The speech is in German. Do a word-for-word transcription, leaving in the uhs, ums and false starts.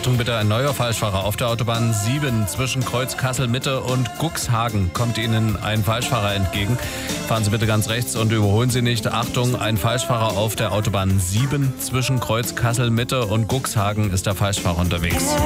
Achtung bitte, ein neuer Falschfahrer auf der Autobahn sieben zwischen Kreuz Kassel Mitte und Guxhagen kommt Ihnen ein Falschfahrer entgegen. Fahren Sie bitte ganz rechts und überholen Sie nicht. Achtung, ein Falschfahrer auf der Autobahn sieben zwischen Kreuz Kassel Mitte und Guxhagen ist der Falschfahrer unterwegs.